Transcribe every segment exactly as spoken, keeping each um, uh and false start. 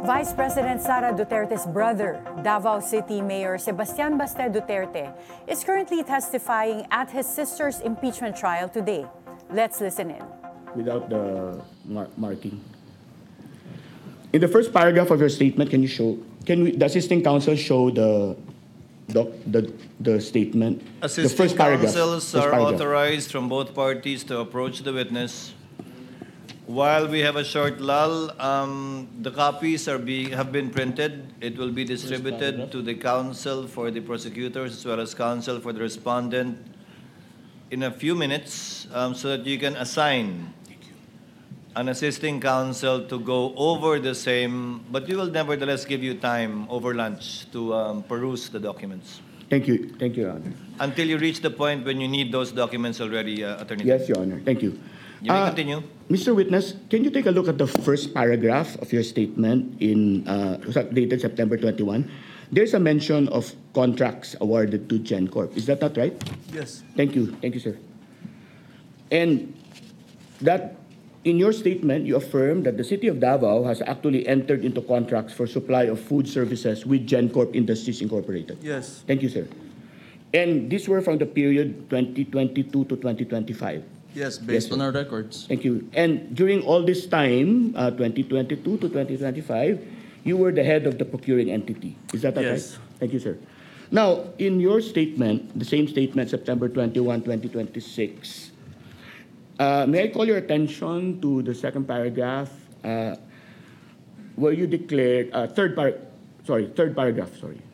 Vice President Sara Duterte's brother, Davao City Mayor Sebastian Baste Duterte, is currently testifying at his sister's impeachment trial today. Let's listen in. Without the mar marking. In the first paragraph of your statement, can you show, can we, the assisting counsel show the, doc, the, the statement? Assisting the first paragraph, counsels first are paragraph. authorized from both parties to approach the witness. While we have a short lull, um, the copies are being, have been printed. It will be distributed to the counsel for the prosecutors as well as counsel for the respondent in a few minutes, um, so that you can assign an assisting counsel to go over the same, but we will nevertheless give you time over lunch to um, peruse the documents. Thank you. Thank you, Your Honor. Until you reach the point when you need those documents already, uh, Attorney. Yes, Your Honor. Thank you. You may Uh, continue. Mister Witness, can you take a look at the first paragraph of your statement in uh, dated September twenty-first? There's a mention of contracts awarded to GenCorp. Is that not right? Yes. Thank you. Thank you, sir. And that, in your statement, you affirm that the City of Davao has actually entered into contracts for supply of food services with GenCorp Industries Incorporated. Yes. Thank you, sir. And these were from the period twenty twenty-two to twenty twenty-five. Yes, based Yes, on sir. our records. Thank you. And during all this time, uh, twenty twenty-two to twenty twenty-five, you were the head of the procuring entity. Is that not Yes. right? Thank you, sir. Now, in your statement, the same statement, September twenty-first, twenty twenty-six, uh, may I call your attention to the second paragraph, uh, where you declared, uh, third par, sorry, third paragraph, sorry.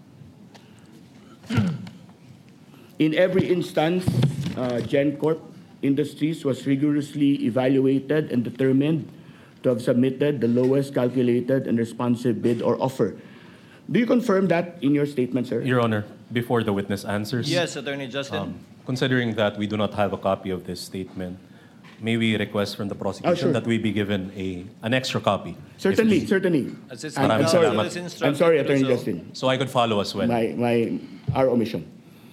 In every instance, uh, GenCorp Industries was rigorously evaluated and determined to have submitted the lowest calculated and responsive bid or offer. Do you confirm that in your statement, sir? Your Honor, before the witness answers, Yes, Attorney Justin. um, considering that we do not have a copy of this statement, may we request from the prosecution Oh, sure. that we be given a an extra copy? Certainly, If- certainly. Assistant I'm, I'm counsel sorry. is instructed I'm sorry, to do Attorney so. Justin. So I could follow as well. My, my, our omission.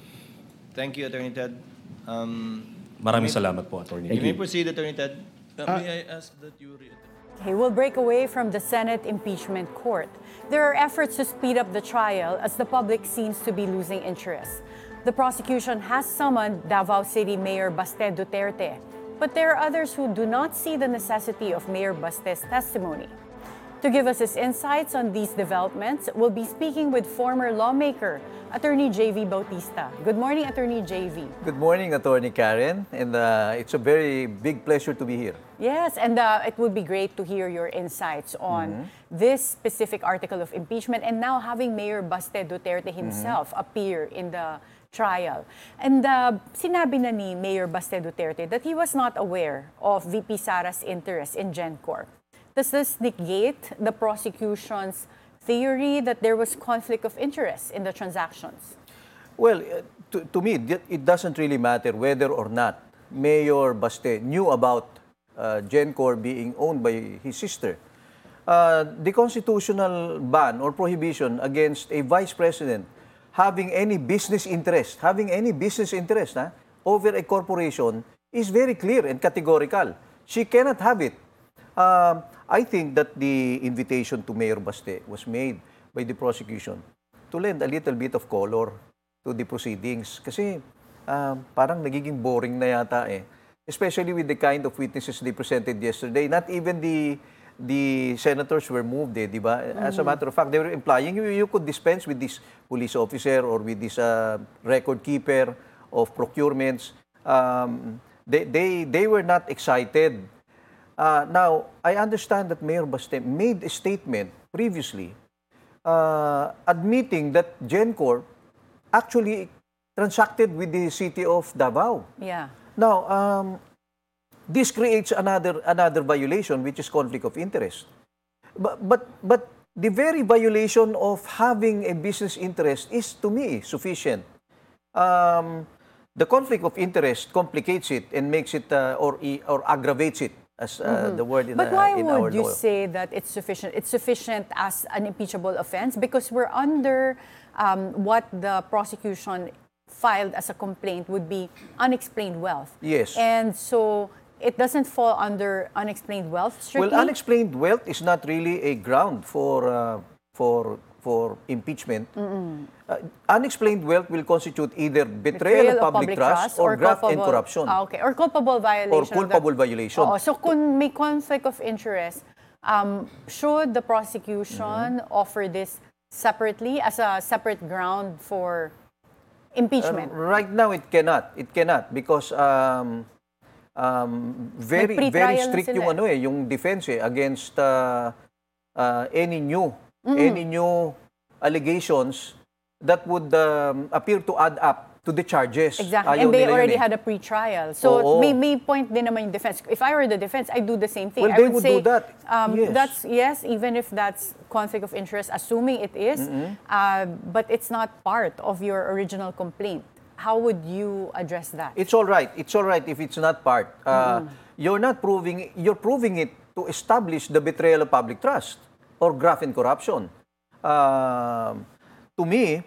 Thank you, Attorney Ted. Um, Maraming you may- salamat po, Attorney. You Thank may you. proceed, Attorney Ted. Uh, may I ask that you reiterate? Okay, we'll break away from the Senate impeachment court. There are efforts to speed up the trial as the public seems to be losing interest. The prosecution has summoned Davao City Mayor Baste Duterte, but there are others who do not see the necessity of Mayor Baste's testimony. To give us his insights on these developments, we'll be speaking with former lawmaker, Attorney J V Bautista. Good morning, Attorney J V. Good morning, Attorney Karen, and uh, it's a very big pleasure to be here. Yes, and uh, it would be great to hear your insights on Mm-hmm. this specific article of impeachment and now having Mayor Baste Duterte himself Mm-hmm. appear in the trial. And uh, sinabi na ni Mayor Baste Duterte that he was not aware of V P Sara's interest in GenCorp. Does this negate the prosecution's theory that there was conflict of interest in the transactions? Well, uh, to, to me, it it doesn't really matter whether or not Mayor Baste knew about uh, GenCorp being owned by his sister. Uh, the constitutional ban or prohibition against a vice president having any business interest, having any business interest huh, over a corporation is very clear and categorical. She cannot have it. Um, I think that the invitation to Mayor Baste was made by the prosecution to lend a little bit of color to the proceedings. Kasi um, parang nagiging boring na yata eh. Especially with the kind of witnesses they presented yesterday. Not even the the senators were moved eh, di ba? As a matter of fact, they were implying you, you could dispense with this police officer or with this uh, record keeper of procurements. Um, they, they, they were not excited. Uh, now, I understand that Mayor Baste made a statement previously uh, admitting that GenCorp actually transacted with the city of Davao. Yeah. Now, um, this creates another another violation, which is conflict of interest. But, but, but the very violation of having a business interest is, to me, sufficient. Um, the conflict of interest complicates it and makes it, uh, or, or aggravates it, as uh, the word in, But uh, why in our would you law. say that it's sufficient? It's sufficient as an impeachable offense because we're under um, what the prosecution filed as a complaint would be unexplained wealth. Yes. And so it doesn't fall under unexplained wealth strictly? Well, unexplained wealth is not really a ground for uh, for for impeachment. Uh, unexplained wealth will constitute either betrayal, of public, trust, or graft and culpable- corruption Ah, okay. Or culpable violation. or of the- culpable violation. Oo, so kung may conflict of interest, um, should the prosecution Mm-hmm. offer this separately as a separate ground for impeachment? Uh, right now, it cannot. It cannot because um, um, very May pre-trial very na strict sila yung eh. ano eh, yung defense eh, against uh, uh, any new any new allegations that would um, appear to add up to the charges. Exactly. Ayaw And they nila yun already eh. had a pre-trial. So Oo. may, may point din naman yung defense. If I were the defense, I do the same thing. Well, I they would would say, do that. Um, Yes. That's, yes, even if that's conflict of interest, assuming it is, uh, but it's not part of your original complaint. How would you address that? It's all right. It's all right if it's not part. Uh, You're not proving. You're proving it to establish the betrayal of public trust or graft and corruption. Um, to me,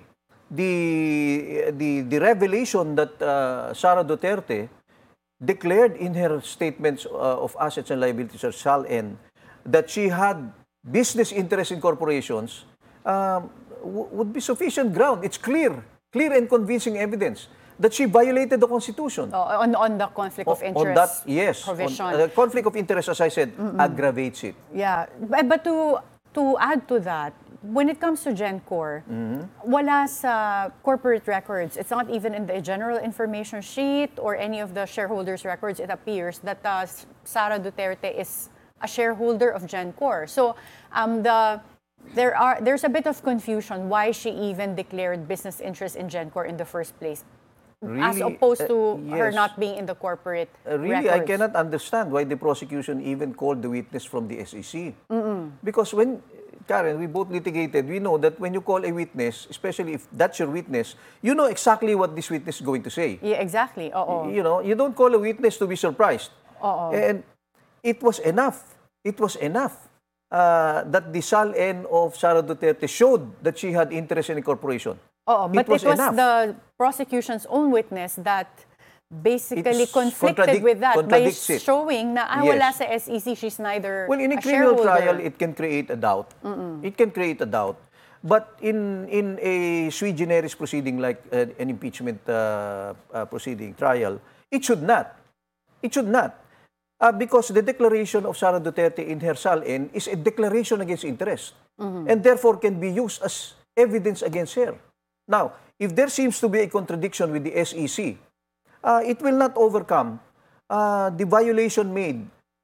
the the the revelation that uh, Sara Duterte declared in her statements uh, of assets and liabilities or S A L N that she had business interests in corporations um, w- would be sufficient ground. It's clear, clear and convincing evidence that she violated the Constitution. Oh, on, on the conflict of O- interest on that, yes. On, provision. uh, conflict of interest, as I said, aggravates it. Yeah, but, but to to add to that, when it comes to GenCore, wala sa corporate records. It's not even in the general information sheet or any of the shareholders' records. It appears that uh, Sara Duterte is a shareholder of GenCore. So um, the there are there's a bit of confusion why she even declared business interest in GenCore in the first place, as Really, opposed to uh, her yes. not being in the corporate Uh, really, I records. cannot understand why the prosecution even called the witness from the S E C. Because when, Karen, we both litigated, we know that when you call a witness, especially if that's your witness, you know exactly what this witness is going to say. Yeah, exactly. Oo. You know, you don't call a witness to be surprised. Oo. And it was enough. It was enough uh, that the S A L N of Sara Duterte showed that she had interest in a corporation. Oo, but it was, enough. the prosecution's own witness that basically It's conflicted contradic- with that by contradicts it. showing na ah, Yes. wala sa S E C, she's neither Well, in a, a criminal shareholder. trial, it can create a doubt. It can create a doubt. But in in a sui generis proceeding like uh, an impeachment uh, uh, proceeding trial, it should not. It should not. Uh, because the declaration of Sara Duterte in her S A L N is a declaration against interest. And therefore can be used as evidence against her. Now, if there seems to be a contradiction with the S E C, uh, it will not overcome uh, the violation made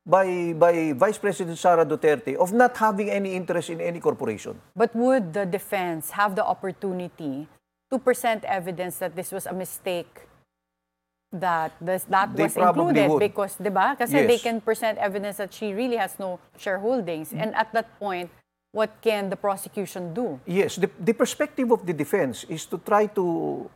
by by Vice President Sara Duterte of not having any interest in any corporation. But would the defense have the opportunity to present evidence that this was a mistake, that this, that They was probably included? would. Because, di ba? Kasi Yes. they can present evidence that she really has no shareholdings. And at that point, what can the prosecution do? Yes, the, the perspective of the defense is to try to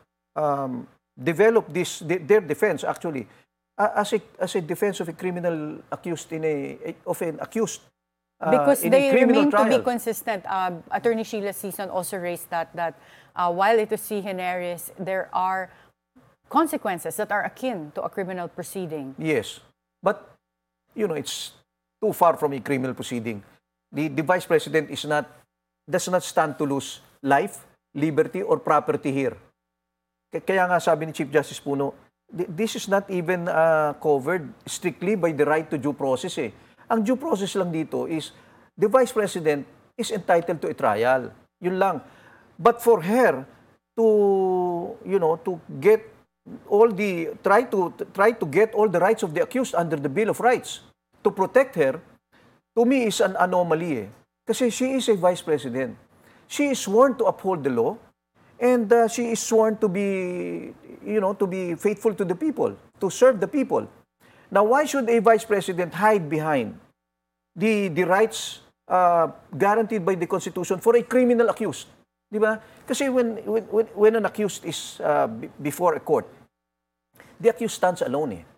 um, develop this the, their defense actually uh, as a as a defense of a criminal accused in a of an accused uh, Because in they a criminal remain to be trial. consistent. Uh, Attorney Sheila Season also raised that that uh, while it is sui generis, there are consequences that are akin to a criminal proceeding. Yes, but you know it's too far from a criminal proceeding. The, the vice president is not does not stand to lose life, liberty, or property here. K- Kaya nga sabi ni Chief Justice Puno, th- this is not even uh, covered strictly by the right to due process. Eh. Ang due process lang dito is the vice president is entitled to a trial. Yun lang. But for her to you know to get all the try to try to get all the rights of the accused under the Bill of Rights to protect her, to me is an anomaly eh. Kasi she is a vice president. She is sworn to uphold the law and uh, she is sworn to be, you know, to be faithful to the people, to serve the people. Now, why should a vice president hide behind the, the rights uh, guaranteed by the Constitution for a criminal accused? Di ba? Kasi when, when, when, when an accused is uh, b- before a court, the accused stands alone eh.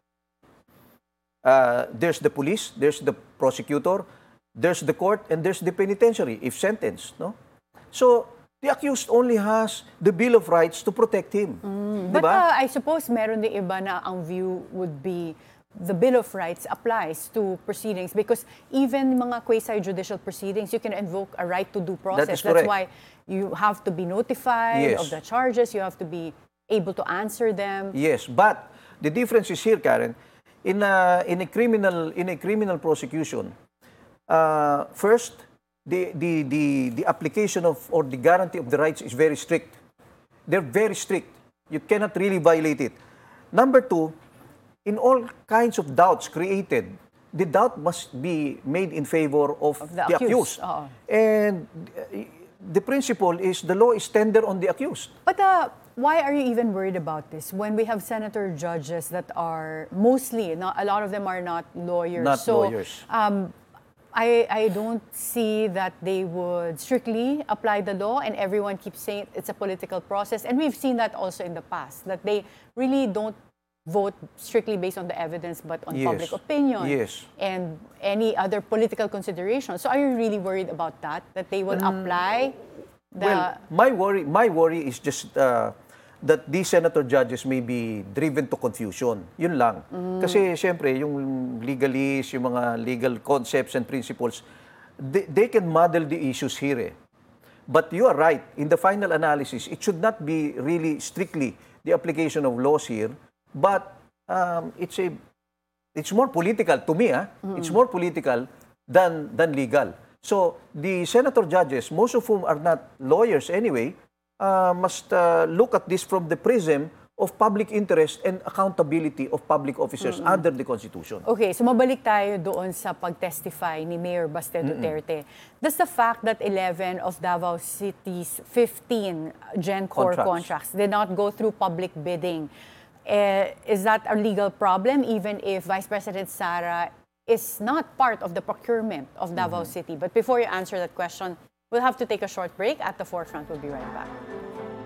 Uh, there's the police, there's the prosecutor, there's the court, and there's the penitentiary if sentenced. No? So, the accused only has the Bill of Rights to protect him. Di But ba? uh, I suppose meron din iba na ang view would be the Bill of Rights applies to proceedings, because even mga quasi-judicial proceedings, you can invoke a right to due process. That is That's correct. why you have to be notified Yes. of the charges, you have to be able to answer them. Yes, but the difference is here, Karen, in a, in a criminal in a criminal prosecution, uh, first, the, the, the, the application of or the guarantee of the rights is very strict. They're very strict. You cannot really violate it. Number two, in all kinds of doubts created, the doubt must be made in favor of, Of the the, accused. accused. Oo. And uh, the principle is the law is tender on the accused. But uh, why are you even worried about this when we have senator judges that are mostly, not, a lot of them are not lawyers. Not so, lawyers. Um, I, I don't see that they would strictly apply the law, and everyone keeps saying it's a political process. And we've seen that also in the past, that they really don't vote strictly based on the evidence, but on Yes. public opinion Yes. and any other political considerations. So are you really worried about that, that they will apply the... Well, my worry, my worry is just uh, that these senator judges may be driven to confusion. Yun lang. Kasi siyempre, yung legalese, yung mga legal concepts and principles, they, they can muddle the issues here. Eh. But you are right. In the final analysis, it should not be really strictly the application of laws here, but um, it's a it's more political to me. Ah, it's more political than than legal. So the senator judges, most of whom are not lawyers anyway, uh, must uh, look at this from the prism of public interest and accountability of public officers under the Constitution. Okay, so mabalik tayo doon sa pag-testify ni Mayor Baste Duterte. Does the fact that eleven of Davao City's fifteen GenCorp Contracts. contracts did not go through public bidding, eh, is that a legal problem even if Vice President Sara is not part of the procurement of Davao City? But before you answer that question, we'll have to take a short break. At the Forefront, we'll be right back.